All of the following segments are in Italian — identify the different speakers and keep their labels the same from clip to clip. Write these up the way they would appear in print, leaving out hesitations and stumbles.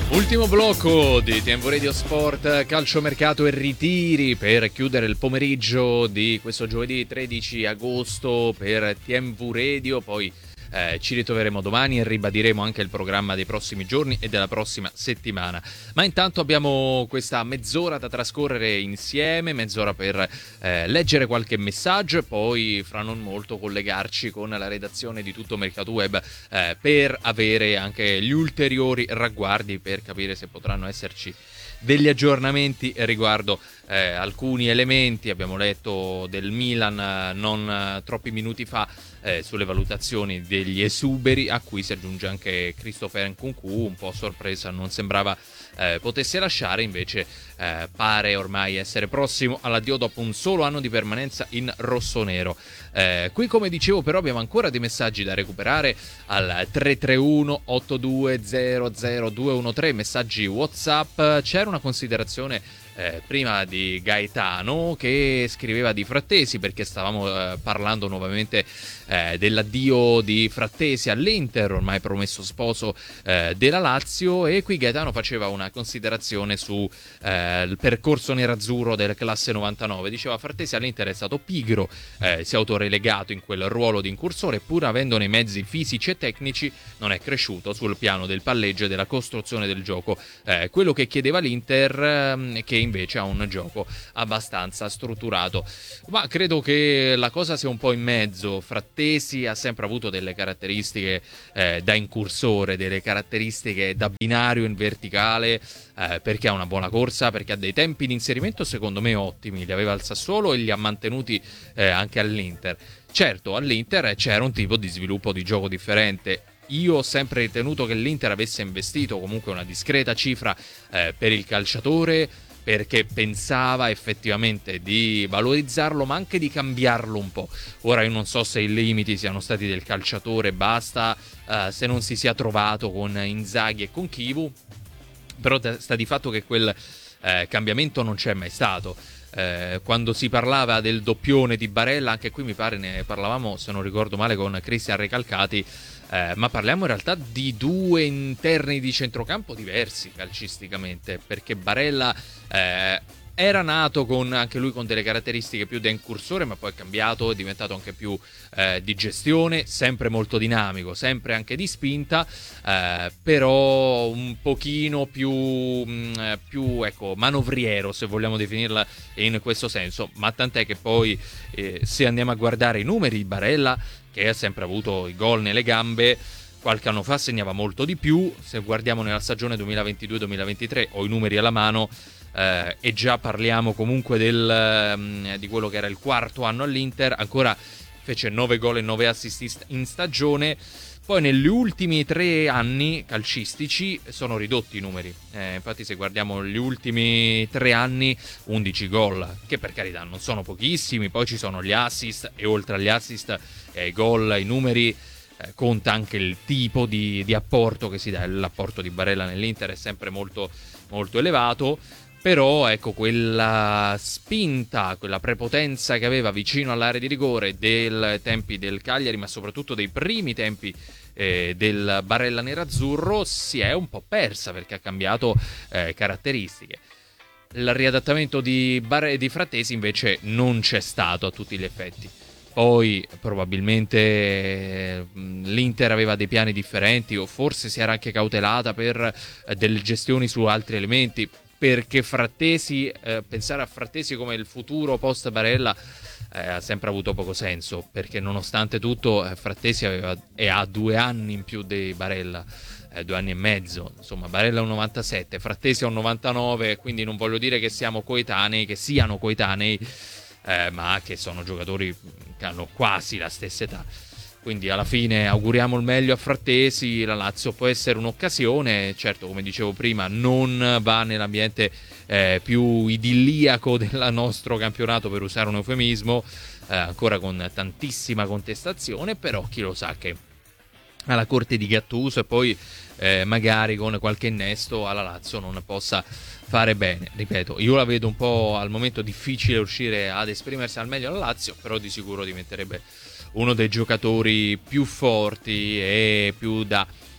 Speaker 1: Ultimo blocco di Tempo Radio Sport, calciomercato e ritiri per chiudere il pomeriggio di questo giovedì 13 agosto per Tempo Radio. Poi ci ritroveremo domani e ribadiremo anche il programma dei prossimi giorni e della prossima settimana. Ma intanto abbiamo questa mezz'ora da trascorrere insieme, mezz'ora per leggere qualche messaggio e poi fra non molto collegarci con la redazione di Tutto Mercato Web per avere anche gli ulteriori ragguardi, per capire se potranno esserci degli aggiornamenti riguardo alcuni elementi. Abbiamo letto del Milan non troppi minuti fa sulle valutazioni degli esuberi, a cui si aggiunge anche Christopher Nkunku, un po' sorpresa, non sembrava potesse lasciare, invece pare ormai essere prossimo all'addio dopo un solo anno di permanenza in rossonero. Qui, come dicevo, però abbiamo ancora dei messaggi da recuperare al 331 8200 213, messaggi WhatsApp. C'era una considerazione prima di Gaetano che scriveva di Frattesi, perché stavamo parlando nuovamente dell'addio di Frattesi all'Inter, ormai promesso sposo della Lazio, e qui Gaetano faceva una considerazione su il percorso nerazzurro del classe 99. Diceva: Frattesi all'Inter è stato pigro, si è autorelegato in quel ruolo di incursore, pur avendone i mezzi fisici e tecnici non è cresciuto sul piano del palleggio e della costruzione del gioco, quello che chiedeva l'Inter, che invece ha un gioco abbastanza strutturato. Ma credo che la cosa sia un po' in mezzo. Frattesi ha sempre avuto delle caratteristiche da incursore, delle caratteristiche da binario in verticale, perché ha una buona corsa, perché ha dei tempi di inserimento secondo me ottimi, li aveva al Sassuolo e li ha mantenuti anche all'Inter. Certo, all'Inter c'era un tipo di sviluppo di gioco differente. Io ho sempre ritenuto che l'Inter avesse investito comunque una discreta cifra per il calciatore, perché pensava effettivamente di valorizzarlo, ma anche di cambiarlo un po'. Ora io non so se i limiti siano stati del calciatore, basta, se non si sia trovato con Inzaghi e con Chivu, però sta di fatto che quel cambiamento non c'è mai stato. Quando si parlava del doppione di Barella, anche qui mi pare ne parlavamo, se non ricordo male, con Cristian Recalcati, ma parliamo in realtà di due interni di centrocampo diversi calcisticamente, perché Barella era nato con anche lui con delle caratteristiche più da incursore, ma poi è cambiato, è diventato anche più di gestione, sempre molto dinamico, sempre anche di spinta, però un pochino più ecco, manovriero, se vogliamo definirla in questo senso. Ma tant'è che poi se andiamo a guardare i numeri di Barella, che ha sempre avuto i gol nelle gambe, qualche anno fa segnava molto di più. Se guardiamo nella stagione 2022-2023, ho i numeri alla mano, e già parliamo comunque di quello che era il quarto anno all'Inter, ancora fece 9 gol e 9 assist in stagione. Poi negli ultimi 3 anni calcistici sono ridotti i numeri, infatti se guardiamo gli ultimi 3 anni 11 gol, che per carità non sono pochissimi, poi ci sono gli assist, e oltre agli assist e ai gol, ai numeri, conta anche il tipo di apporto che si dà. L'apporto di Barella nell'Inter è sempre molto, molto elevato, però ecco, quella spinta, quella prepotenza che aveva vicino all'area di rigore dei tempi del Cagliari, ma soprattutto dei primi tempi del Barella nerazzurro, si è un po' persa, perché ha cambiato caratteristiche. Il riadattamento di Frattesi invece non c'è stato a tutti gli effetti. Poi probabilmente l'Inter aveva dei piani differenti, o forse si era anche cautelata per delle gestioni su altri elementi, perché Frattesi, pensare a Frattesi come il futuro post Barella ha sempre avuto poco senso, perché nonostante tutto Frattesi aveva e ha 2 anni in più di Barella, 2 anni e mezzo, insomma. Barella è un 97, Frattesi è un 99, quindi non voglio dire che siano coetanei, ma che sono giocatori che hanno quasi la stessa età. Quindi alla fine auguriamo il meglio a Frattesi. La Lazio può essere un'occasione, certo, come dicevo prima, non va nell'ambiente più idilliaco del nostro campionato, per usare un eufemismo, ancora con tantissima contestazione, però chi lo sa che alla corte di Gattuso e poi magari con qualche innesto alla Lazio non possa fare bene. Ripeto, io la vedo un po' al momento difficile riuscire ad esprimersi al meglio alla Lazio, però di sicuro diventerebbe uno dei giocatori più forti e più da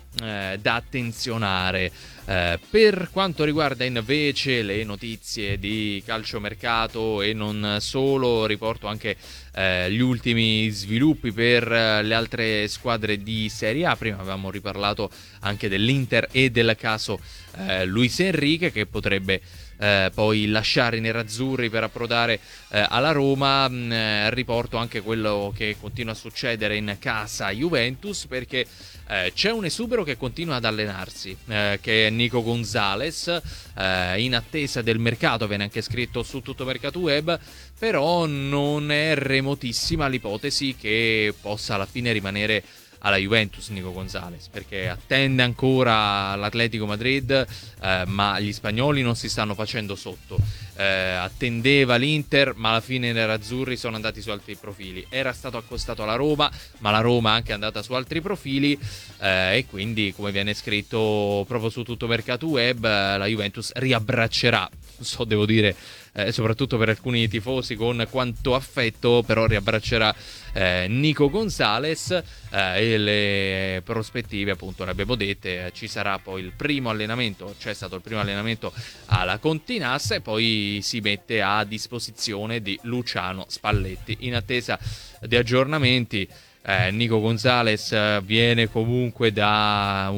Speaker 1: da attenzionare. Per quanto riguarda invece le notizie di calciomercato e non solo, riporto anche gli ultimi sviluppi per le altre squadre di Serie A. Prima avevamo riparlato anche dell'Inter e del caso Luis Enrique, che potrebbe poi lasciare i nerazzurri per approdare alla Roma. Riporto anche quello che continua a succedere in casa Juventus, perché c'è un esubero che continua ad allenarsi, che è Nico Gonzalez, in attesa del mercato, viene anche scritto su Tutto Mercato Web, però non è remotissima l'ipotesi che possa alla fine rimanere alla Juventus Nico Gonzalez, perché attende ancora l'Atletico Madrid, ma gli spagnoli non si stanno facendo sotto. Attendeva l'Inter, ma alla fine i nerazzurri sono andati su altri profili. Era stato accostato alla Roma, ma la Roma è anche andata su altri profili, e quindi, come viene scritto proprio su Tutto Mercato Web, la Juventus riabbraccerà, devo dire, soprattutto per alcuni tifosi con quanto affetto, però riabbraccerà Nico Gonzalez, e le prospettive appunto le abbiamo dette. Ci sarà poi il primo allenamento, c'è stato il primo allenamento alla Continassa, e poi si mette a disposizione di Luciano Spalletti in attesa di aggiornamenti. Nico Gonzalez viene comunque da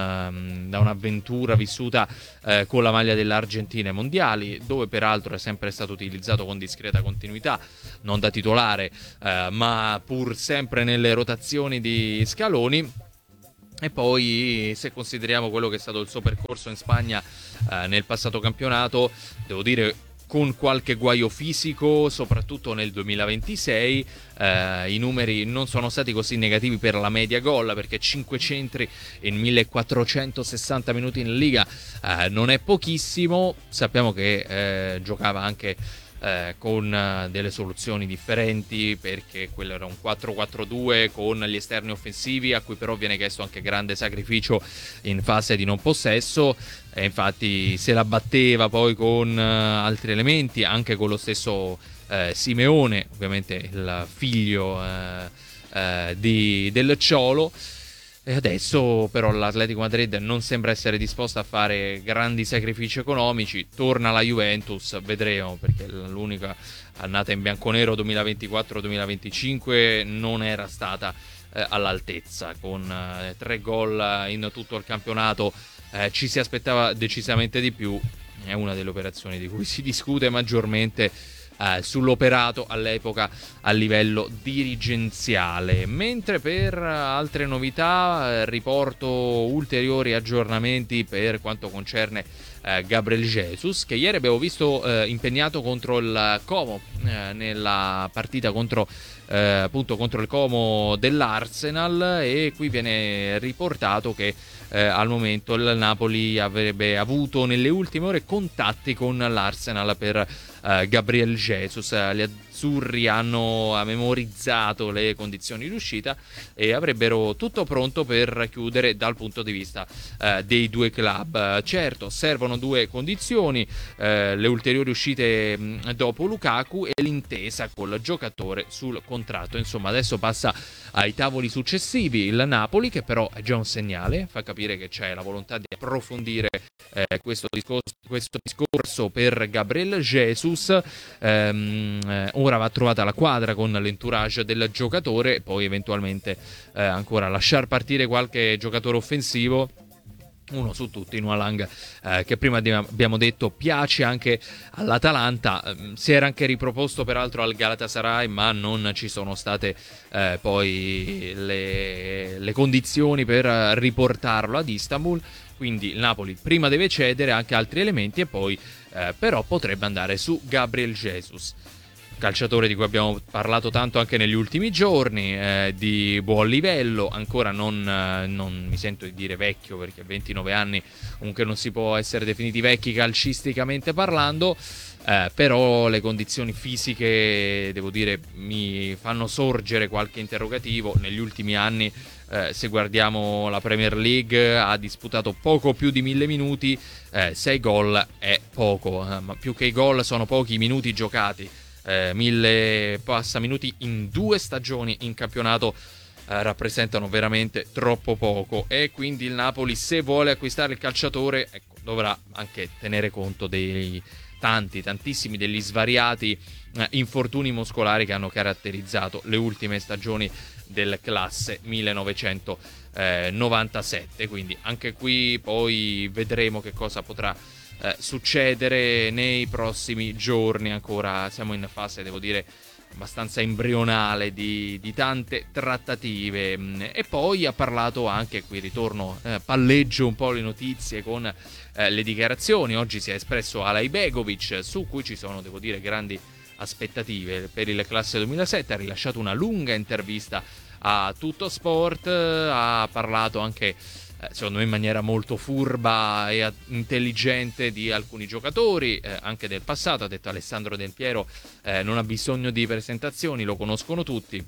Speaker 1: un'avventura vissuta con la maglia dell'Argentina ai mondiali, dove peraltro è sempre stato utilizzato con discreta continuità, non da titolare, ma pur sempre nelle rotazioni di Scaloni. E poi, se consideriamo quello che è stato il suo percorso in Spagna nel passato campionato, devo dire con qualche guaio fisico, soprattutto nel 2026. I numeri non sono stati così negativi per la media gol, perché 5 centri in 1460 minuti in Liga non è pochissimo. Sappiamo che giocava anche con delle soluzioni differenti, perché quello era un 4-4-2 con gli esterni offensivi, a cui però viene chiesto anche grande sacrificio in fase di non possesso, e infatti se la batteva poi con altri elementi, anche con lo stesso Simeone, ovviamente il figlio del Ciolo. E adesso però l'Atletico Madrid non sembra essere disposto a fare grandi sacrifici economici. Torna la Juventus, vedremo, perché l'unica annata in bianconero 2024-2025 non era stata all'altezza. Con 3 gol in tutto il campionato ci si aspettava decisamente di più. È una delle operazioni di cui si discute maggiormente sull'operato all'epoca a livello dirigenziale. Mentre per altre novità riporto ulteriori aggiornamenti per quanto concerne Gabriel Jesus, che ieri abbiamo visto impegnato contro il Como, nella partita contro il Como dell'Arsenal, e qui viene riportato che al momento il Napoli avrebbe avuto nelle ultime ore contatti con l'Arsenal per Gabriel Jesus. Gli azzurri hanno memorizzato le condizioni di uscita e avrebbero tutto pronto per chiudere dal punto di vista dei due club. Certo, servono 2 condizioni: le ulteriori uscite dopo Lukaku e l'intesa col giocatore sul contratto. Insomma, adesso passa ai tavoli successivi il Napoli, che però è già un segnale, fa capire che c'è la volontà di approfondire questo discorso per Gabriel Jesus. Ora va trovata la quadra con l'entourage del giocatore, poi eventualmente ancora lasciar partire qualche giocatore offensivo. Uno su tutti, Nualang, che prima abbiamo detto piace anche all'Atalanta. Si era anche riproposto peraltro al Galatasaray, ma non ci sono state poi le condizioni per riportarlo ad Istanbul. Quindi il Napoli prima deve cedere anche altri elementi, e poi però potrebbe andare su Gabriel Jesus, calciatore di cui abbiamo parlato tanto anche negli ultimi giorni, di buon livello. Ancora non mi sento di dire vecchio, perché a 29 anni comunque non si può essere definiti vecchi calcisticamente parlando, però le condizioni fisiche, devo dire, mi fanno sorgere qualche interrogativo. Negli ultimi anni, se guardiamo la Premier League, ha disputato poco più di 1000 minuti, 6 gol è poco, ma più che i gol sono pochi i minuti giocati. 1000 passa minuti in 2 stagioni in campionato rappresentano veramente troppo poco, e quindi il Napoli, se vuole acquistare il calciatore, ecco, dovrà anche tenere conto dei tantissimi, degli svariati infortuni muscolari che hanno caratterizzato le ultime stagioni del classe 1997. Quindi anche qui poi vedremo che cosa potrà succedere nei prossimi giorni. Ancora siamo in fase, devo dire, abbastanza embrionale di tante trattative. E poi ha parlato anche, qui ritorno, palleggio un po' le notizie con le dichiarazioni. Oggi si è espresso Alay Begovic, su cui ci sono, devo dire, grandi aspettative per il classe 2007. Ha rilasciato una lunga intervista a Tutto Sport, ha parlato anche secondo me in maniera molto furba e intelligente di alcuni giocatori, anche del passato. Ha detto: Alessandro Del Piero non ha bisogno di presentazioni, lo conoscono tutti.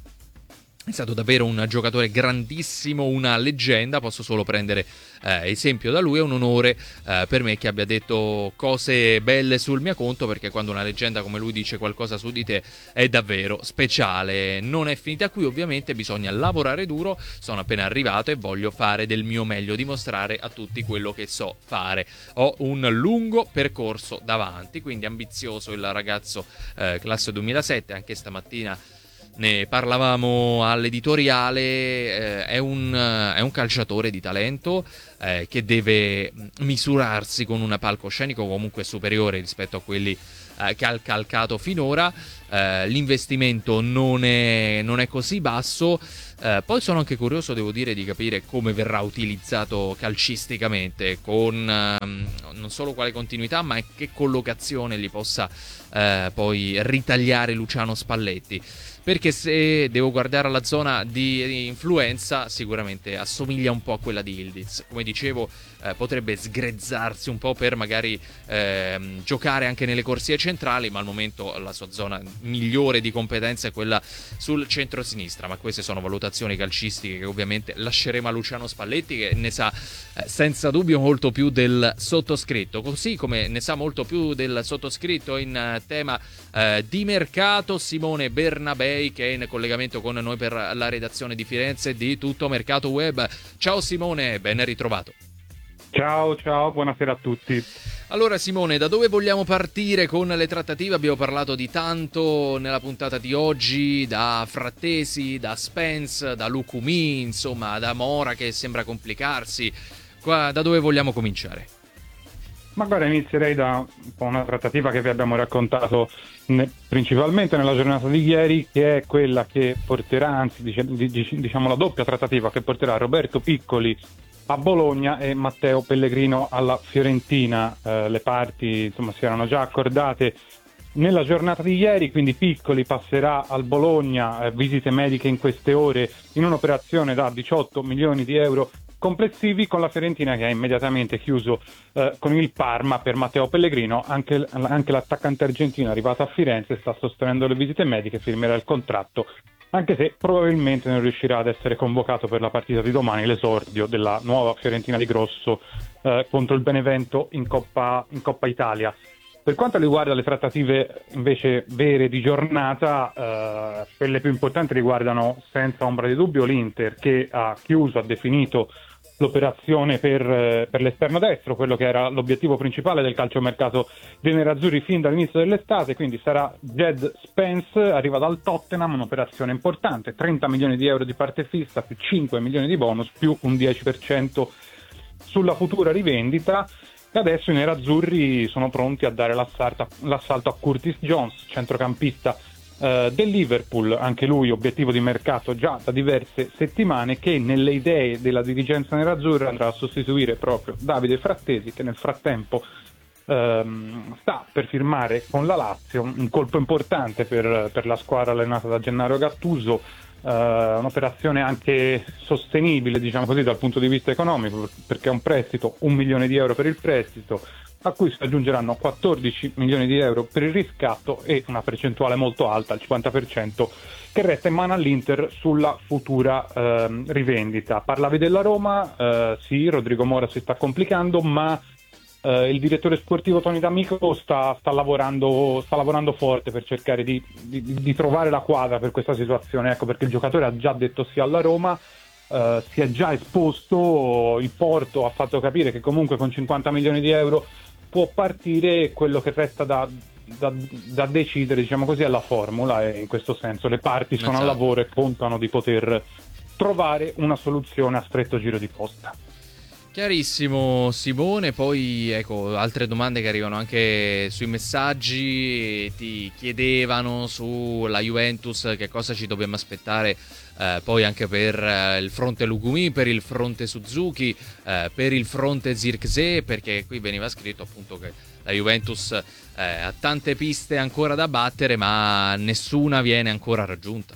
Speaker 1: È stato davvero un giocatore grandissimo, una leggenda, posso solo prendere esempio da lui. È un onore per me che abbia detto cose belle sul mio conto, perché quando una leggenda come lui dice qualcosa su di te è davvero speciale. Non è finita qui, ovviamente bisogna lavorare duro, sono appena arrivato e voglio fare del mio meglio, dimostrare a tutti quello che so fare. Ho un lungo percorso davanti, quindi ambizioso il ragazzo classe 2007, anche stamattina ne parlavamo all'editoriale. È un calciatore di talento che deve misurarsi con un palcoscenico comunque superiore rispetto a quelli che ha calcato finora. L'investimento non è così basso. Poi sono anche curioso, devo dire, di capire come verrà utilizzato calcisticamente, con non solo quale continuità, ma che collocazione gli possa poi ritagliare Luciano Spalletti. Perché se devo guardare alla zona di influenza, sicuramente assomiglia un po' a quella di Yildiz. Come dicevo, potrebbe sgrezzarsi un po' per magari giocare anche nelle corsie centrali, ma al momento la sua zona migliore di competenza è quella sul centro-sinistra. Ma queste sono valutazioni calcistiche che ovviamente lasceremo a Luciano Spalletti, che ne sa senza dubbio molto più del sottoscritto, così come ne sa molto più del sottoscritto in tema di mercato Simone Bernabei, che è in collegamento con noi per la redazione di Firenze di Tutto Mercato Web. Ciao Simone, ben ritrovato.
Speaker 2: Ciao, buonasera a tutti.
Speaker 1: Allora Simone, da dove vogliamo partire con le trattative? Abbiamo parlato di tanto nella puntata di oggi, da Frattesi, da Spence, da Lucumí, insomma da Mora che sembra complicarsi. Qua, da dove vogliamo cominciare?
Speaker 2: Ma guarda, inizierei da un po' una trattativa che vi abbiamo raccontato principalmente nella giornata di ieri, che è quella che porterà, anzi diciamo la doppia trattativa che porterà Roberto Piccoli a Bologna e Matteo Pellegrino alla Fiorentina. Le parti insomma si erano già accordate nella giornata di ieri, quindi Piccoli passerà al Bologna, visite mediche in queste ore, in un'operazione da 18 milioni di euro complessivi, con la Fiorentina che ha immediatamente chiuso con il Parma per Matteo Pellegrino. Anche l'attaccante argentino arrivato a Firenze sta sostenendo le visite mediche, firmerà il contratto, anche se probabilmente non riuscirà ad essere convocato per la partita di domani, l'esordio della nuova Fiorentina di Grosso contro il Benevento in Coppa Italia. Per quanto riguarda le trattative invece vere di giornata, quelle più importanti riguardano senza ombra di dubbio l'Inter, che ha definito l'operazione per l'esterno destro, quello che era l'obiettivo principale del calciomercato dei nerazzurri fin dall'inizio dell'estate. Quindi sarà Jed Spence, arriva dal Tottenham, un'operazione importante, 30 milioni di euro di parte fissa più 5 milioni di bonus più un 10% sulla futura rivendita. E adesso i nerazzurri sono pronti a dare l'assalto a Curtis Jones, centrocampista del Liverpool, anche lui obiettivo di mercato già da diverse settimane, che nelle idee della dirigenza nerazzurra andrà a sostituire proprio Davide Frattesi, che nel frattempo sta per firmare con la Lazio, un colpo importante per la squadra allenata da Gennaro Gattuso. Un'operazione anche sostenibile, diciamo così, dal punto di vista economico, perché è un prestito, 1 milione di euro per il prestito, a cui si aggiungeranno 14 milioni di euro per il riscatto e una percentuale molto alta, il 50%, che resta in mano all'Inter sulla futura rivendita. Parlavi della Roma, sì, Rodrigo Mora si sta complicando, ma Il direttore sportivo Tony D'Amico sta lavorando forte per cercare di trovare la quadra per questa situazione, ecco, perché il giocatore ha già detto sì alla Roma, si è già esposto, il Porto ha fatto capire che comunque con 50 milioni di euro può partire. Quello che resta da decidere, diciamo così, è la formula, e in questo senso le parti sono al lavoro e contano di poter trovare una soluzione a stretto giro di posta.
Speaker 1: Chiarissimo Simone, poi ecco altre domande che arrivano anche sui messaggi, ti chiedevano sulla Juventus che cosa ci dobbiamo aspettare poi anche per il fronte Lukumi, per il fronte Suzuki, per il fronte Zirkzee, perché qui veniva scritto appunto che la Juventus ha tante piste ancora da battere ma nessuna viene ancora raggiunta.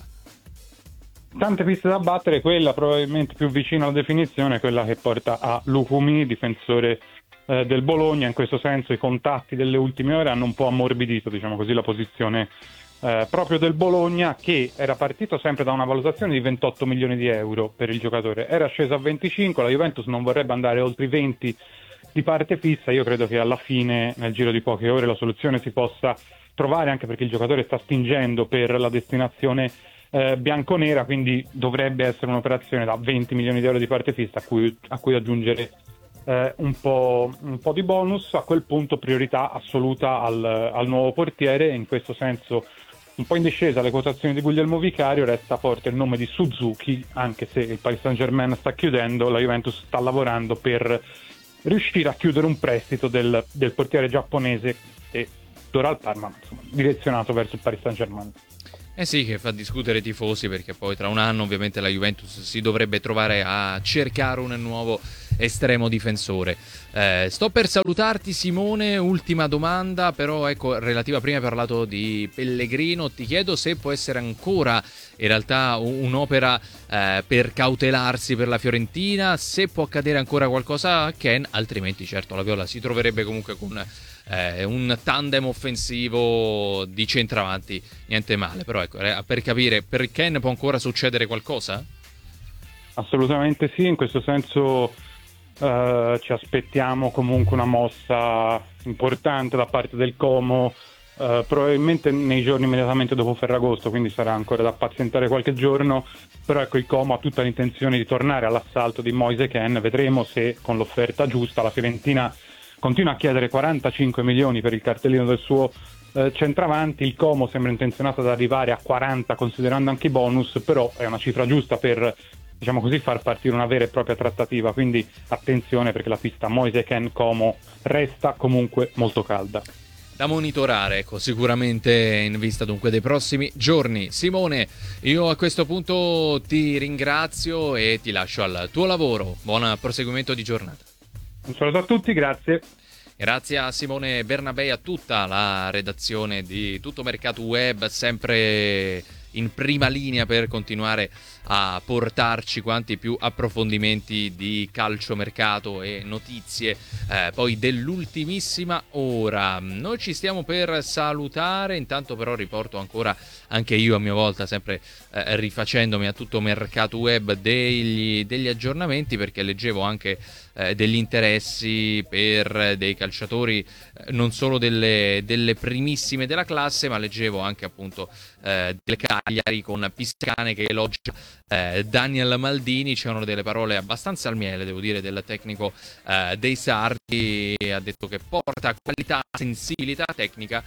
Speaker 2: Tante piste da battere, quella probabilmente più vicina alla definizione è quella che porta a Lukumi, difensore del Bologna. In questo senso i contatti delle ultime ore hanno un po' ammorbidito, diciamo così, la posizione proprio del Bologna, che era partito sempre da una valutazione di 28 milioni di euro per il giocatore, era sceso a 25, la Juventus non vorrebbe andare oltre i 20 di parte fissa. Io credo che alla fine, nel giro di poche ore, la soluzione si possa trovare, anche perché il giocatore sta spingendo per la destinazione bianconera, quindi dovrebbe essere un'operazione da 20 milioni di euro di parte fissa a cui aggiungere un po' di bonus. A quel punto priorità assoluta al nuovo portiere, e in questo senso un po' in discesa le quotazioni di Guglielmo Vicario. Resta forte il nome di Suzuki, anche se il Paris Saint-Germain sta chiudendo, la Juventus sta lavorando per riuscire a chiudere un prestito del portiere giapponese, e Doral Parma, insomma, direzionato verso il Paris Saint-Germain.
Speaker 1: Eh sì, che fa discutere i tifosi, perché poi tra un anno ovviamente la Juventus si dovrebbe trovare a cercare un nuovo estremo difensore. Sto per salutarti Simone, ultima domanda però, ecco, relativa, prima hai parlato di Pellegrino, ti chiedo se può essere ancora in realtà un'opera per cautelarsi per la Fiorentina, se può accadere ancora qualcosa a Ken, altrimenti certo la Viola si troverebbe comunque con un tandem offensivo di centravanti, niente male, però ecco, per capire, per Ken può ancora succedere qualcosa?
Speaker 2: Assolutamente sì, in questo senso ci aspettiamo comunque una mossa importante da parte del Como, probabilmente nei giorni immediatamente dopo Ferragosto, quindi sarà ancora da pazientare qualche giorno, però ecco, il Como ha tutta l'intenzione di tornare all'assalto di Moise Kean. Vedremo se con l'offerta giusta. La Fiorentina continua a chiedere 45 milioni per il cartellino del suo centravanti, il Como sembra intenzionato ad arrivare a 40 considerando anche i bonus, però è una cifra giusta per, diciamo così, far partire una vera e propria trattativa, quindi attenzione, perché la pista Moise Kean Como resta comunque molto calda.
Speaker 1: Da monitorare, ecco, sicuramente in vista dunque dei prossimi giorni. Simone, io a questo punto ti ringrazio e ti lascio al tuo lavoro. Buon proseguimento di giornata.
Speaker 2: Un saluto a tutti, grazie.
Speaker 1: Grazie a Simone Bernabei, a tutta la redazione di Tutto Mercato Web, sempre in prima linea per continuare a portarci quanti più approfondimenti di calciomercato e notizie poi dell'ultimissima ora. Noi ci stiamo per salutare, intanto però riporto ancora anche io a mia volta, sempre rifacendomi a Tutto Mercato Web, degli aggiornamenti, perché leggevo anche degli interessi per dei calciatori non solo delle primissime della classe, ma leggevo anche appunto del Cagliari con Piscane che elogia Daniel Maldini. C'erano delle parole abbastanza al miele, devo dire, del tecnico dei Sardi. Ha detto che porta qualità, sensibilità tecnica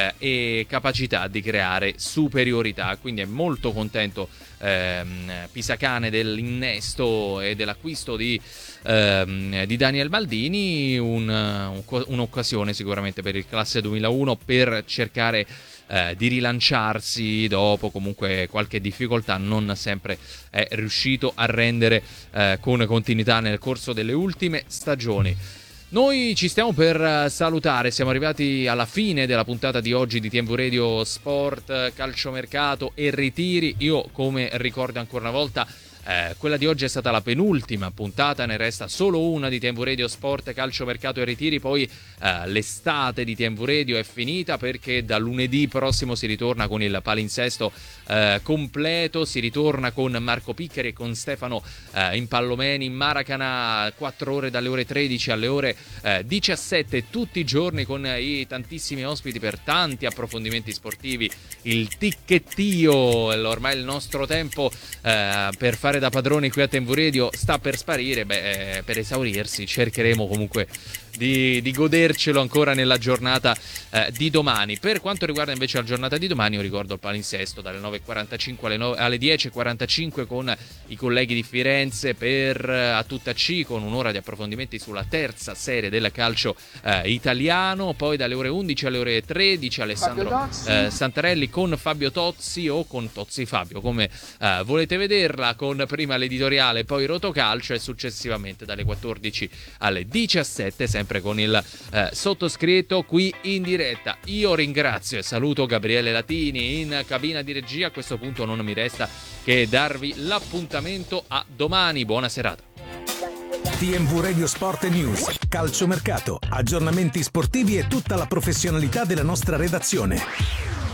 Speaker 1: e capacità di creare superiorità, quindi è molto contento Pisacane dell'innesto e dell'acquisto di Daniel Maldini. Un'occasione sicuramente per il classe 2001 per cercare di rilanciarsi dopo comunque qualche difficoltà. Non sempre è riuscito a rendere con continuità nel corso delle ultime stagioni. Noi ci stiamo per salutare, siamo arrivati alla fine della puntata di oggi di TMV Radio Sport, calciomercato e ritiri. Io, come ricordo ancora una volta, Quella di oggi è stata la penultima puntata, ne resta solo una di TMV Radio Sport, Calcio, Mercato e Ritiri. Poi l'estate di TMV Radio è finita, perché da lunedì prossimo si ritorna con il palinsesto completo, si ritorna con Marco Piccheri e con Stefano Impallomeni in Maracana, 4 ore dalle ore 13 alle ore 17 tutti i giorni, con i tantissimi ospiti per tanti approfondimenti sportivi. Il ticchettio, ormai il nostro tempo per fare da padroni qui a TMV Radio sta per sparire, per esaurirsi. Cercheremo comunque di godercelo ancora nella giornata di domani. Per quanto riguarda invece la giornata di domani, io ricordo il palinsesto dalle 9.45 alle 10.45 con i colleghi di Firenze per A Tutta C, con un'ora di approfondimenti sulla terza serie del calcio italiano. Poi dalle ore 11 alle ore 13 Alessandro Santarelli con Fabio Tozzi, o con Tozzi Fabio, come volete vederla, con prima l'editoriale, poi Rotocalcio, e successivamente dalle 14 alle 17 sempre con il sottoscritto qui in diretta. Io ringrazio e saluto Gabriele Latini in cabina di regia. A questo punto non mi resta che darvi l'appuntamento a domani. Buona serata.
Speaker 3: TMV Radio Sport News, calciomercato, aggiornamenti sportivi e tutta la professionalità della nostra redazione.